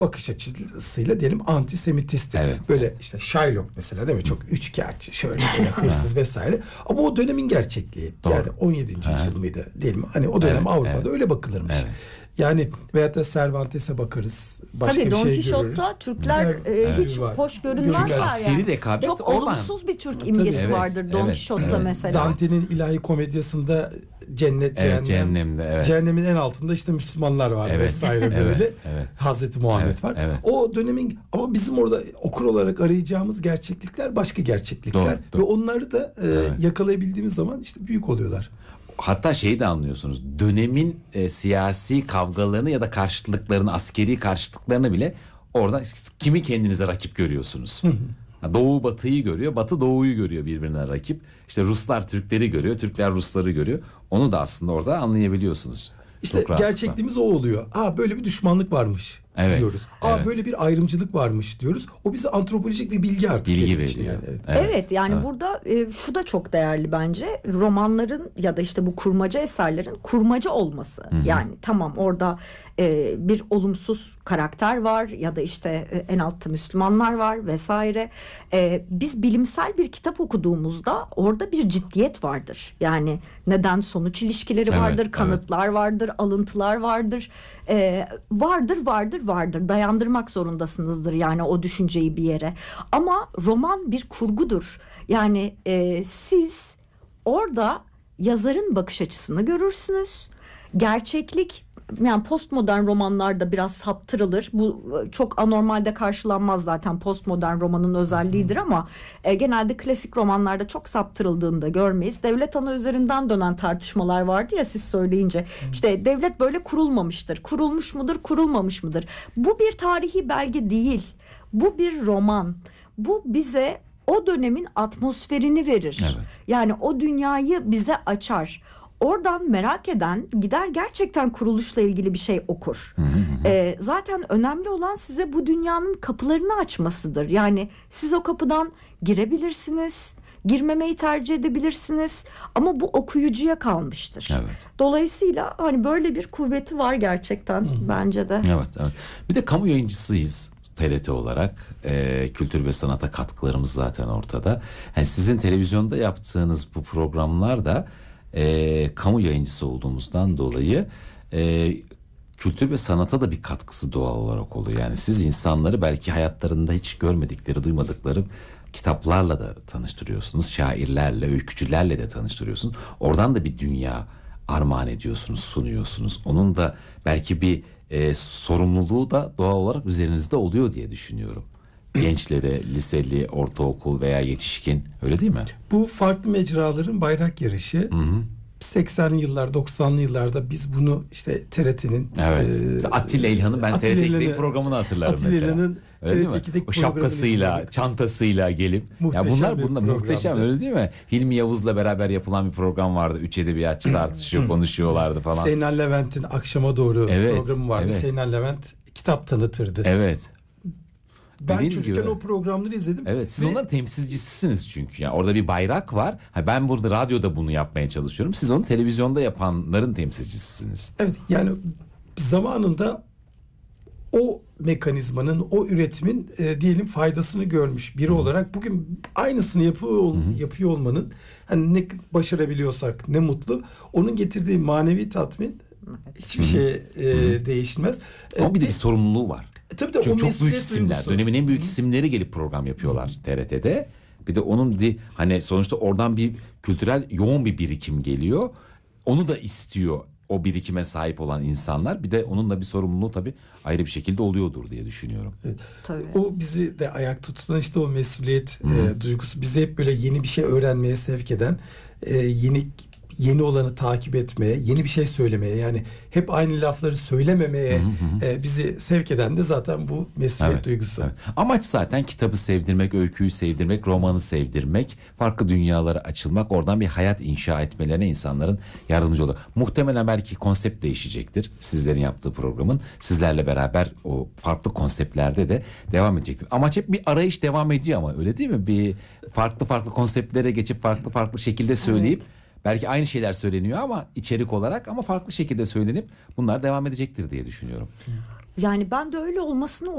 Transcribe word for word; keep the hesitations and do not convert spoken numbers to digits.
bakış açısıyla diyelim antisemitist. Evet. Böyle işte Shylock mesela değil mi? Çok üçkağıtçı, şöyle böyle hırsız vesaire. Ama o dönemin gerçekliği. Doğru. Yani on yedinci Evet. yüzyıl mıydı diyelim. Hani o dönem Evet, Avrupa'da evet. öyle bakılırmış. Evet. Yani veyahut da Cervantes'e bakarız. Başka Tabii bir Don şey Quixote'da görürüz. Türkler Evet. e, Evet. hiç Var. hoş Çünkü görünmezler askeri yani. rekabet Çok oradan. olumsuz bir Türk Tabii. imgesi Evet, vardır Don evet, Quixote'da evet. mesela. Dante'nin ilahi komedyasında cennet, Evet, cehennem. cehennemde, evet. Cehennemin en altında işte Müslümanlar var Evet, vesaire evet, böyle. evet. Hazreti Muhammed Evet, var. evet. O dönemin ama bizim orada okur olarak arayacağımız gerçeklikler başka gerçeklikler. Doğru, doğru. Ve onları da e, Evet. yakalayabildiğimiz zaman işte büyük oluyorlar. Hatta şeyi de anlıyorsunuz. Dönemin e, siyasi kavgalarını ya da karşıtlıklarını, askeri karşıtlıklarını bile orada kimi kendinize rakip görüyorsunuz. Doğu Batı'yı görüyor, Batı Doğu'yu görüyor birbirine rakip. İşte Ruslar Türkleri görüyor, Türkler Rusları görüyor. Onu da aslında orada anlayabiliyorsunuz. İşte Çok rahatlıkla. gerçekliğimiz o oluyor. Aa böyle bir düşmanlık varmış Evet, diyoruz. Aa evet. böyle bir ayrımcılık varmış diyoruz. O bize antropolojik bir bilgi artık. Bilgi benim için veriyor. yani. Evet. Evet, Evet, yani evet. burada e, şu da çok değerli bence. Romanların ya da işte bu kurmaca eserlerin kurmaca olması. Yani tamam orada e, bir olumsuz karakter var ya da işte e, en altta Müslümanlar var vesaire. E, biz bilimsel bir kitap okuduğumuzda orada bir ciddiyet vardır. Yani neden sonuç ilişkileri Evet, vardır, evet. kanıtlar vardır, alıntılar vardır. E, vardır, vardır, vardır. Dayandırmak zorundasınızdır yani o düşünceyi bir yere. Ama roman bir kurgudur. Yani e, siz orada yazarın bakış açısını görürsünüz. Gerçeklik, yani postmodern romanlarda biraz saptırılır. Bu e, çok anormalde karşılanmaz zaten, postmodern romanın özelliğidir ama e, genelde klasik romanlarda çok saptırıldığını da görmeyiz. Devlet ana üzerinden dönen tartışmalar vardı ya siz söyleyince. İşte devlet böyle kurulmamıştır. Kurulmuş mudur, kurulmamış mıdır? Bu bir tarihi belge değil. Bu bir roman. Bu bize o dönemin atmosferini verir. Evet. Yani o dünyayı bize açar. Oradan merak eden gider gerçekten kuruluşla ilgili bir şey okur. Hı hı hı. Ee, zaten önemli olan size bu dünyanın kapılarını açmasıdır. Yani siz o kapıdan girebilirsiniz, girmemeyi tercih edebilirsiniz ama bu okuyucuya kalmıştır. Evet. Dolayısıyla hani böyle bir kuvveti var gerçekten bence de. Evet, evet. Bir de kamu yayıncısıyız T R T olarak. Ee, kültür ve sanata katkılarımız zaten ortada. Yani sizin televizyonda yaptığınız bu programlar da e, kamu yayıncısı olduğumuzdan dolayı e, kültür ve sanata da bir katkısı doğal olarak oluyor. Yani siz insanları belki hayatlarında hiç görmedikleri, duymadıkları kitaplarla da tanıştırıyorsunuz. Şairlerle, öykücülerle de tanıştırıyorsunuz. Oradan da bir dünya armağan ediyorsunuz, sunuyorsunuz. Onun da belki bir e, sorumluluğu da doğal olarak üzerinizde oluyor diye düşünüyorum. Gençlere, liseli, ortaokul veya yetişkin, öyle değil mi? Bu farklı mecraların bayrak yarışı. Hı hı. seksenli yıllar, doksanlı yıllarda biz bunu işte T R T'nin Evet. e, Mesela Atilla İlhan'ın ben Atilla T R T ikideki İlhan'ı- programını hatırlarım Atilla mesela. İlhan'ın Öyle değil T R T mi? ikideki O programını şapkasıyla, izledik. çantasıyla gelip. Ya Muhteşem bunlar bir bunlar programdı. muhteşem, öyle değil mi? Hilmi Yavuz'la beraber yapılan bir program vardı. Üç edebiyatçı tartışıyor, konuşuyorlardı falan. Seynan Levent'in akşama doğru Evet, programı vardı. evet. Seynan Levent kitap tanıtırdı. Evet. Ben Dediğiniz çocukken gibi. o programları izledim. Evet, siz Ve- onların temsilcisisiniz çünkü. Yani orada bir bayrak var. Ha, ben burada radyoda bunu yapmaya çalışıyorum. Siz onu televizyonda yapanların temsilcisisiniz. Evet, yani zamanında o mekanizmanın, o üretimin e, diyelim faydasını görmüş biri olarak bugün aynısını yapıyor, ol- yapıyor olmanın, hani ne başarabiliyorsak ne mutlu. Onun getirdiği manevi tatmin hiçbir şey e, değişmez. E, Ama bir de bir biz- sorumluluğu var. e, tabii de o Çok, çok büyük mesuliyet isimler. duygusu. Dönemin en büyük isimleri gelip program yapıyorlar T R T'de. Bir de onun di, hani sonuçta oradan bir kültürel yoğun bir birikim geliyor. Onu da istiyor o birikime sahip olan insanlar. Bir de onun da bir sorumluluğu tabii ayrı bir şekilde oluyordur diye düşünüyorum. Evet. Tabii. O bizi de ayakta tutan işte o mesuliyet e, duygusu, bizi hep böyle yeni bir şey öğrenmeye sevk eden, e, yeni yeni olanı takip etmeye, yeni bir şey söylemeye, yani hep aynı lafları söylememeye e, bizi sevk eden de zaten bu mesuliyet Evet, duygusu. evet. Amaç zaten kitabı sevdirmek, öyküyü sevdirmek, romanı sevdirmek, farklı dünyalara açılmak, oradan bir hayat inşa etmelerine insanların yardımcı olur. Muhtemelen belki konsept değişecektir sizlerin yaptığı programın. Sizlerle beraber o farklı konseptlerde de devam edecektir. Amaç hep bir arayış devam ediyor ama, öyle değil mi? Bir farklı farklı konseptlere geçip farklı farklı şekilde söyleyip Evet. belki aynı şeyler söyleniyor ama içerik olarak, ama farklı şekilde söylenip bunlar devam edecektir diye düşünüyorum. Yani ben de öyle olmasını